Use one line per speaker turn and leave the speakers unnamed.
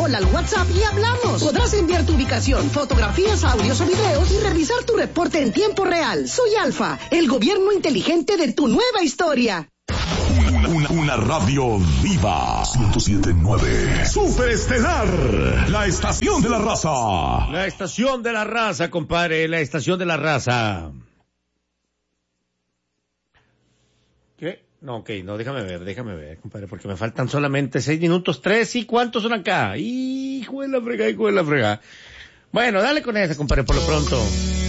Hola al WhatsApp y hablamos. Podrás enviar tu ubicación, fotografías, audios o videos y revisar tu reporte en tiempo real. Soy Alfa, el gobierno inteligente de tu nueva historia.
Una radio viva. 107.9. Superestelar. La estación de la raza.
La estación de la raza, compadre. La estación de la raza. ¿Qué? No, ok, no, déjame ver, compadre, porque me faltan solamente 6 minutos, 3, ¿y cuántos son acá? Hijo de la frega. Bueno, dale con esa, compadre, por lo pronto.